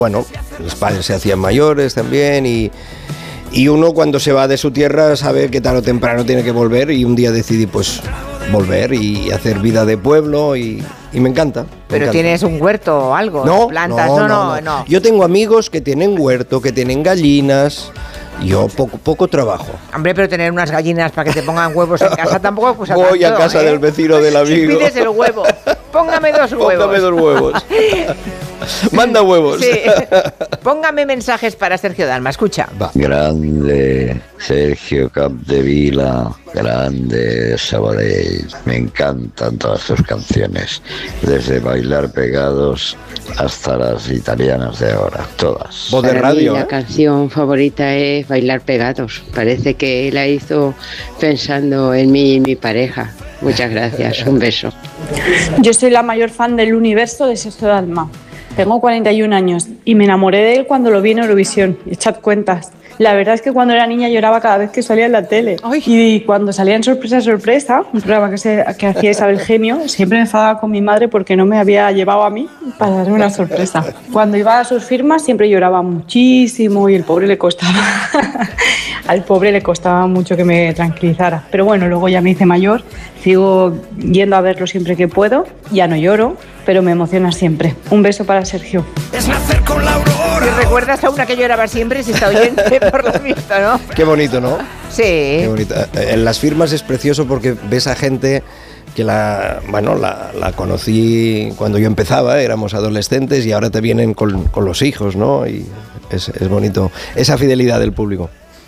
Bueno, los padres se hacían mayores también y uno cuando se va de su tierra sabe que tarde o temprano tiene que volver, y un día decidí pues volver y hacer vida de pueblo y me encanta. Pero tienes un huerto o algo, no, plantas, no. Yo tengo amigos que tienen huerto, que tienen gallinas. Yo poco trabajo. Hombre, pero tener unas gallinas para que te pongan huevos en casa tampoco pues voy tanto, a casa del vecino del amigo. Si pides el huevo, póngame 2 huevos. Póngame 2 huevos. Manda huevos. Sí. Póngame mensajes para Sergio Dalma, escucha. Va. Grande Sergio Capdevila, grande Sabadell. Me encantan todas tus canciones, desde Bailar Pegados hasta las italianas de ahora, todas. Voz de radio. La canción favorita es Bailar Pegados. Parece que la hizo pensando en mí y mi pareja. Muchas gracias, un beso. Yo soy la mayor fan del universo de Sergio Dalma. Tengo 41 años y me enamoré de él cuando lo vi en Eurovisión. Echad cuentas. La verdad es que cuando era niña lloraba cada vez que salía en la tele. ¡Ay! Y cuando salía en Sorpresa, Sorpresa, un programa que hacía Isabel Gemio, siempre me enfadaba con mi madre porque no me había llevado a mí para darme una sorpresa. Cuando iba a sus firmas siempre lloraba muchísimo y al pobre le costaba mucho que me tranquilizara. Pero bueno, luego ya me hice mayor, sigo yendo a verlo siempre que puedo, ya no lloro, pero me emociona siempre. Un beso para Sergio. Es nacer con la aurora. ¿Te recuerdas a una que lloraba siempre si está oyente por lo visto, no? Qué bonito, ¿no? Sí. Qué bonito. En las firmas es precioso porque ves a gente que la conocí cuando yo empezaba, éramos adolescentes y ahora te vienen con los hijos, ¿no? Y es bonito esa fidelidad del público.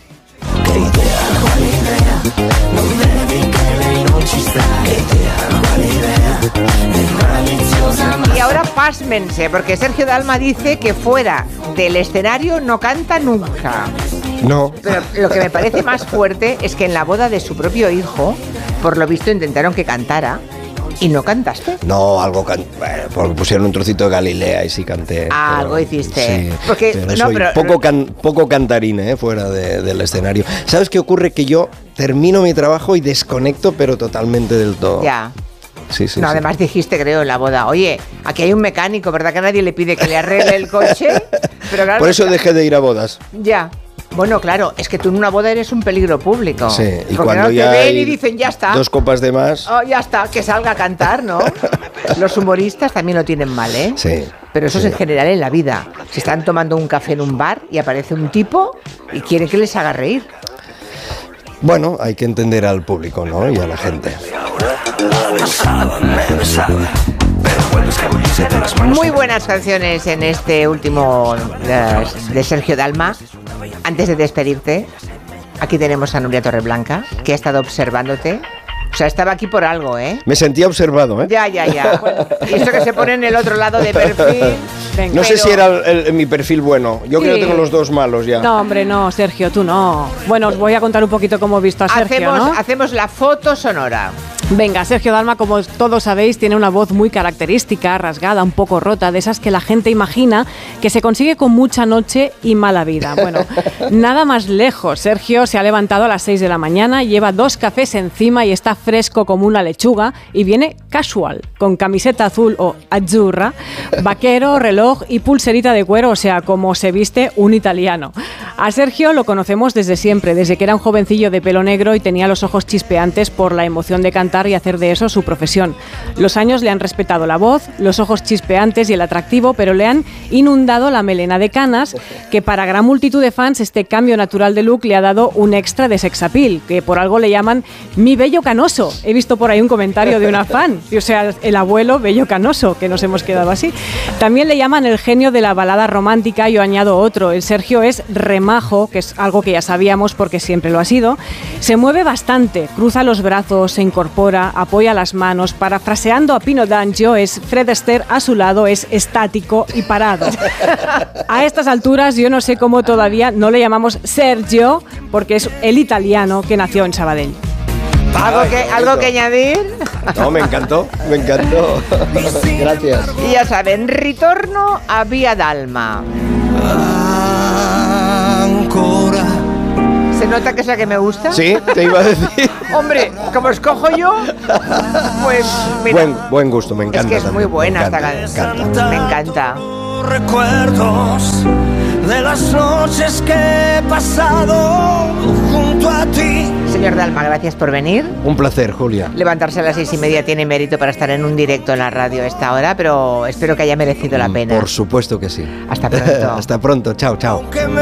Y ahora pásmense, porque Sergio Dalma dice que fuera del escenario no canta nunca. No. Pero lo que me parece más fuerte es que en la boda de su propio hijo, por lo visto intentaron que cantara y no cantaste. No, porque pusieron un trocito de Galilea y sí canté. Algo hiciste. Sí, porque poco cantarín, fuera del escenario. ¿Sabes qué ocurre? Que yo termino mi trabajo y desconecto, pero totalmente del todo. Ya. Sí, no, además dijiste, creo, en la boda, oye, aquí hay un mecánico, ¿verdad? Que nadie le pide que le arregle el coche. Pero claro, por eso dejé de ir a bodas. Ya. Bueno, claro, es que tú en una boda eres un peligro público. Sí, y porque cuando no ya te ven y dicen, ya está. 2 copas de más. Oh, ya está, que salga a cantar, ¿no? Los humoristas también lo tienen mal, ¿eh? Sí. Pero eso es en general en la vida. Se están tomando un café en un bar y aparece un tipo y quiere que les haga reír. Bueno, hay que entender al público, ¿no? Y a la gente. Muy buenas canciones en este último de Sergio Dalma. Antes de despedirte, aquí tenemos a Nuria Torreblanca, que ha estado observándote. O sea, estaba aquí por algo, ¿eh? Me sentía observado, ¿eh? Ya. Bueno, y eso que se pone en el otro lado de perfil. No sé si era mi perfil bueno. Yo creo que tengo los 2 malos ya. No, hombre, no, Sergio, tú no. Bueno, os voy a contar un poquito cómo he visto a Sergio, Hacemos la foto sonora. Venga, Sergio Dalma, como todos sabéis, tiene una voz muy característica, rasgada, un poco rota, de esas que la gente imagina que se consigue con mucha noche y mala vida. Bueno, nada más lejos. Sergio se ha levantado a las 6 de la mañana, lleva 2 cafés encima y está fresco como una lechuga y viene casual, con camiseta azul o azzurra, vaquero, reloj y pulserita de cuero, o sea, como se viste un italiano. A Sergio lo conocemos desde siempre, desde que era un jovencillo de pelo negro y tenía los ojos chispeantes por la emoción de cantar y hacer de eso su profesión. Los años le han respetado la voz, los ojos chispeantes y el atractivo, pero le han inundado la melena de canas, que para gran multitud de fans este cambio natural de look le ha dado un extra de sex appeal, que por algo le llaman mi bello canoso. He visto por ahí un comentario de una fan, o sea, el abuelo bello canoso, que nos hemos quedado así. También le llaman el genio de la balada romántica, yo añado otro, el Sergio es remajo, que es algo que ya sabíamos porque siempre lo ha sido. Se mueve bastante, cruza los brazos, se incorpora, apoya las manos, parafraseando a Pino D'Angio, es Fred Astaire a su lado, es estático y parado. A estas alturas yo no sé cómo todavía no le llamamos Sergio, porque es el italiano que nació en Sabadell. ¿Algo que añadir? No, me encantó. Gracias. Y ya saben, ritorno a Vía Dalma. Ancora. ¿Se nota que es la que me gusta? Sí, te iba a decir. Hombre, como escojo yo, pues mira. Buen gusto, me encanta. Es que es muy buena esta canción. Me encanta. recuerdos de las noches que he pasado junto a ti. Señor Dalma, gracias por venir. Un placer, Julia. Levantarse a las 6:30 tiene mérito para estar en un directo en la radio a esta hora, pero espero que haya merecido la pena. Por supuesto que sí. Hasta pronto. Hasta pronto, chao, chao.